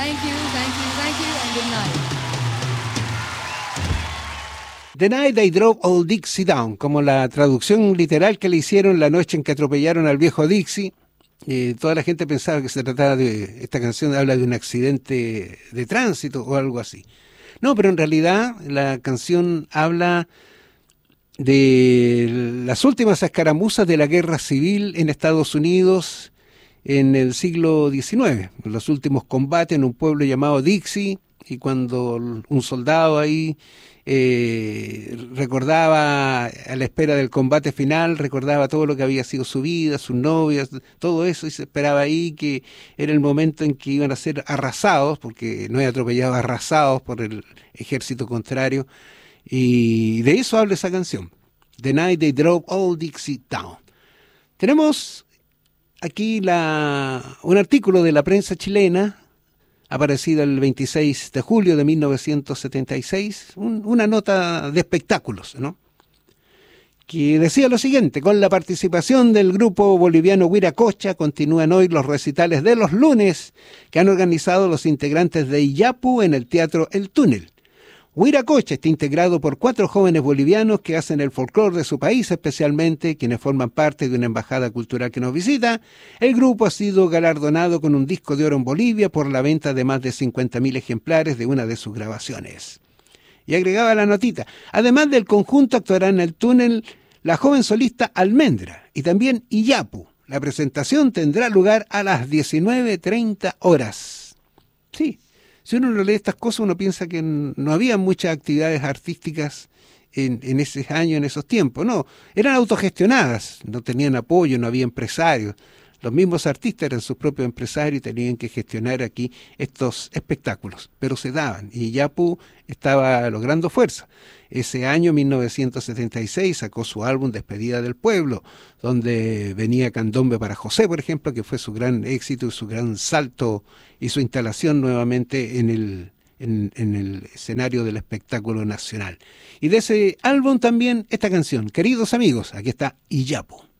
Thank you, and good night. The Night They Drove Old Dixie Down, como la traducción literal que le hicieron la noche en que atropellaron al viejo Dixie. Toda la gente pensaba que se trataba de... Esta canción habla de un accidente de tránsito o algo así. No, pero en realidad la canción habla de las últimas escaramuzas de la guerra civil en Estados Unidos en el siglo XIX. Los últimos combates en un pueblo llamado Dixie, y cuando un soldado ahí recordaba a la espera del combate final, recordaba todo lo que había sido su vida, sus novias, todo eso, y se esperaba ahí que era el momento en que iban a ser arrasados, porque no hay atropellados, arrasados por el ejército contrario, y de eso habla esa canción, The Night They Drove Old Dixie Down. Tenemos aquí un artículo de la prensa chilena, aparecida el 26 de julio de 1976, una nota de espectáculos, ¿no? Que decía lo siguiente: con la participación del grupo boliviano Huiracocha continúan hoy los recitales de los lunes que han organizado los integrantes de Iyapu en el Teatro El Túnel. Huiracocha está integrado por 4 jóvenes bolivianos que hacen el folclore de su país, especialmente quienes forman parte de una embajada cultural que nos visita. El grupo ha sido galardonado con un disco de oro en Bolivia por la venta de más de 50.000 ejemplares de una de sus grabaciones. Y agregaba la notita: además del conjunto actuará en el túnel la joven solista Almendra y también Iyapu. La presentación tendrá lugar a las 19:30 horas. Sí. Si uno lee estas cosas, uno piensa que no había muchas actividades artísticas en ese año, en esos tiempos. No, eran autogestionadas, no tenían apoyo, no había empresarios. Los mismos artistas eran sus propios empresarios y tenían que gestionar aquí estos espectáculos, pero se daban, y Yapu estaba logrando fuerza. Ese año, 1976, sacó su álbum Despedida del Pueblo, donde venía Candombe para José, por ejemplo, que fue su gran éxito y su gran salto y su instalación nuevamente en el escenario del espectáculo nacional. Y de ese álbum también esta canción, queridos amigos, aquí está Iyapu.